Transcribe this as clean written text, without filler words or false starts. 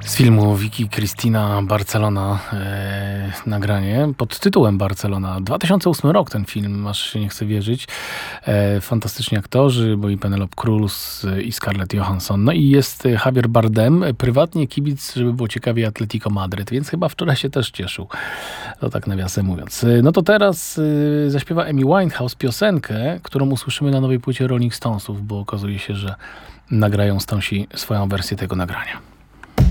Z filmu Vicky Cristina Barcelona nagranie pod tytułem Barcelona. 2008 rok ten film, aż się nie chce wierzyć. Fantastyczni aktorzy, bo i Penelope Cruz i Scarlett Johansson. No i jest Javier Bardem, prywatnie kibic, żeby było ciekawie, Atletico Madryt, więc chyba wczoraj się też cieszył. To tak nawiasem mówiąc. No to teraz zaśpiewa Amy Winehouse piosenkę, którą usłyszymy na nowej płycie Rolling Stonesów, bo okazuje się, że nagrają Stonesi swoją wersję tego nagrania.